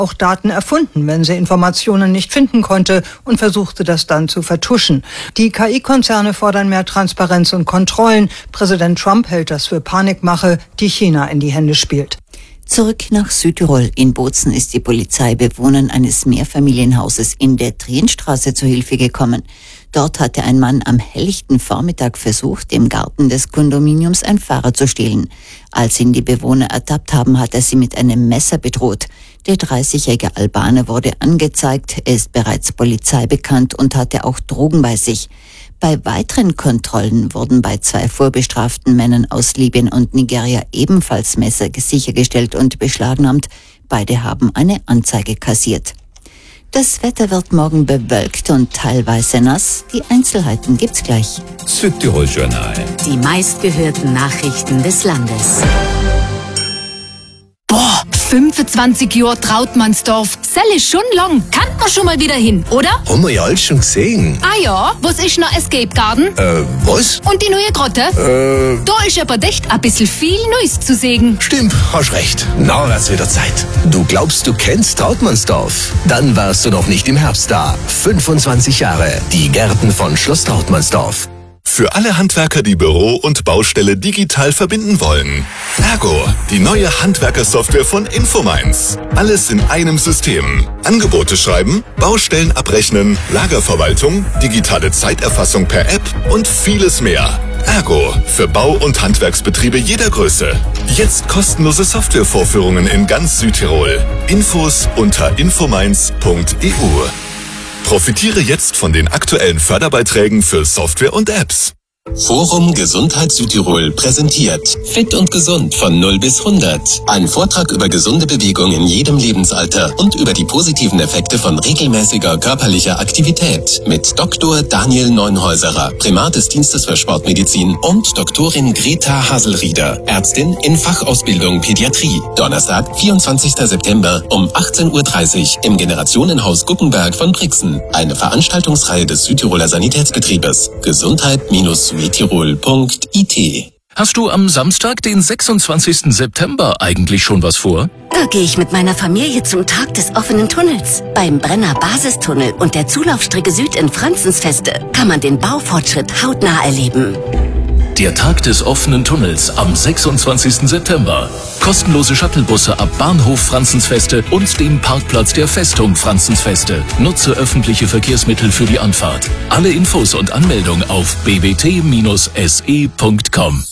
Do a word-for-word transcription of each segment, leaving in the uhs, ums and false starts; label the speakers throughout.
Speaker 1: auch Daten erfunden, wenn sie Informationen nicht finden konnte und versuchte das dann zu vertuschen. Die K I-Konzerne fordern mehr Transparenz und Kontrollen. Präsident Trump hält das für Panikmache, die China in die Hände spielt.
Speaker 2: Zurück nach Südtirol. In Bozen ist die Polizei Bewohnern eines Mehrfamilienhauses in der Trienstraße zu Hilfe gekommen. Dort hatte ein Mann am helllichten Vormittag versucht, im Garten des Kondominiums ein Fahrrad zu stehlen. Als ihn die Bewohner ertappt haben, hat er sie mit einem Messer bedroht. Der dreißigjährige Albaner wurde angezeigt, er ist bereits Polizei bekannt und hatte auch Drogen bei sich. Bei weiteren Kontrollen wurden bei zwei vorbestraften Männern aus Libyen und Nigeria ebenfalls Messer sichergestellt und beschlagnahmt. Beide haben eine Anzeige kassiert. Das Wetter wird morgen bewölkt und teilweise nass. Die Einzelheiten gibt's gleich.
Speaker 3: Südtirol Journal.
Speaker 4: Die meistgehörten Nachrichten des Landes.
Speaker 5: Boah, fünfundzwanzig Jahre Trautmannsdorf. Das ist schon lang. Kann man schon mal wieder hin, oder?
Speaker 3: Haben wir ja alles schon gesehen.
Speaker 5: Ah ja, was ist noch Escape Garden?
Speaker 3: Äh, was?
Speaker 5: Und die neue Grotte?
Speaker 3: Äh,
Speaker 5: Da ist aber echt ein bisschen viel Neues zu sehen.
Speaker 3: Stimmt, hast recht. Na, wird's wieder Zeit. Du glaubst, du kennst Trautmannsdorf? Dann warst du noch nicht im Herbst da. fünfundzwanzig Jahre. Die Gärten von Schloss Trautmannsdorf.
Speaker 6: Für alle Handwerker, die Büro und Baustelle digital verbinden wollen. Ergo, die neue Handwerkersoftware von Infomines. Alles in einem System. Angebote schreiben, Baustellen abrechnen, Lagerverwaltung, digitale Zeiterfassung per App und vieles mehr. Ergo, für Bau- und Handwerksbetriebe jeder Größe. Jetzt kostenlose Softwarevorführungen in ganz Südtirol. Infos unter infomines punkt e u. Profitiere jetzt von den aktuellen Förderbeiträgen für Software und Apps.
Speaker 7: Forum Gesundheit Südtirol präsentiert Fit und Gesund von null bis hundert. Ein Vortrag über gesunde Bewegung in jedem Lebensalter und über die positiven Effekte von regelmäßiger körperlicher Aktivität mit Doktor Daniel Neunhäuserer, Primat des Dienstes für Sportmedizin, und Doktorin Greta Haselrieder, Ärztin in Fachausbildung Pädiatrie. Donnerstag, vierundzwanzigster September um achtzehn Uhr dreißig im Generationenhaus Guckenberg von Brixen. Eine Veranstaltungsreihe des Südtiroler Sanitätsbetriebes. Gesundheit-südtirol punkt i t.
Speaker 8: Hast du am Samstag, den sechsundzwanzigsten September, eigentlich schon was vor?
Speaker 4: Da gehe ich mit meiner Familie zum Tag des offenen Tunnels. Beim Brenner Basistunnel und der Zulaufstrecke Süd in Franzensfeste kann man den Baufortschritt hautnah erleben.
Speaker 8: Der Tag des offenen Tunnels am sechsundzwanzigsten September. Kostenlose Shuttlebusse ab Bahnhof Franzensfeste und dem Parkplatz der Festung Franzensfeste. Nutze öffentliche Verkehrsmittel für die Anfahrt. Alle Infos und Anmeldung auf b b t Bindestrich s e punkt com.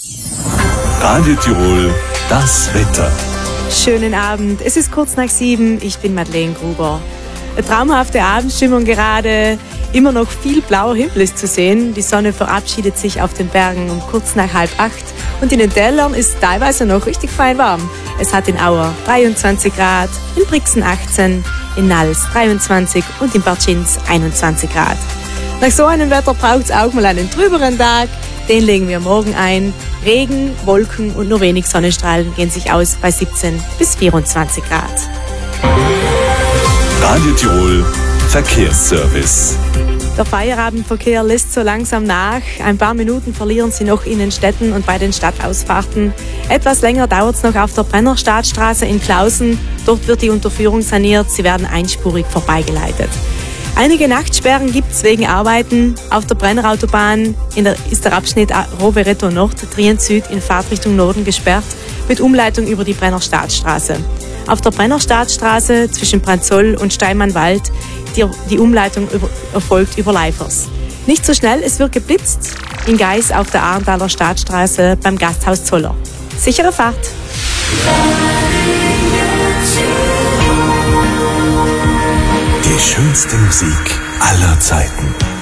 Speaker 9: Radio Tirol, das Wetter.
Speaker 10: Schönen Abend, es ist kurz nach sieben, ich bin Madeleine Gruber. Eine traumhafte Abendstimmung gerade, immer noch viel blauer Himmel ist zu sehen. Die Sonne verabschiedet sich auf den Bergen um kurz nach halb acht und in den Tälern ist teilweise noch richtig fein warm. Es hat in Auer dreiundzwanzig Grad, in Brixen achtzehn, in Nals dreiundzwanzig und in Bartschins einundzwanzig Grad. Nach so einem Wetter braucht es auch mal einen trüberen Tag. Den legen wir morgen ein. Regen, Wolken und nur wenig Sonnenstrahlen gehen sich aus bei siebzehn bis vierundzwanzig Grad.
Speaker 9: Radio Tirol, Verkehrsservice.
Speaker 10: Der Feierabendverkehr lässt so langsam nach. Ein paar Minuten verlieren Sie noch in den Städten und bei den Stadtausfahrten. Etwas länger dauert es noch auf der Brennerstadtstraße in Klausen. Dort wird die Unterführung saniert. Sie werden einspurig vorbeigeleitet. Einige Nachtsperren gibt es wegen Arbeiten. Auf der Brennerautobahn in der, ist der Abschnitt Rovereto Nord, Trient Süd in Fahrtrichtung Norden gesperrt, mit Umleitung über die Brennerstadtstraße. Auf der Brennerstadtstraße zwischen Branzoll und Steinmannwald die, die Umleitung über, erfolgt über Leifers. Nicht so schnell, es wird geblitzt in Geis auf der Arndtaler Stadtstraße beim Gasthaus Zoller. Sichere Fahrt!
Speaker 9: Die schönste Musik aller Zeiten.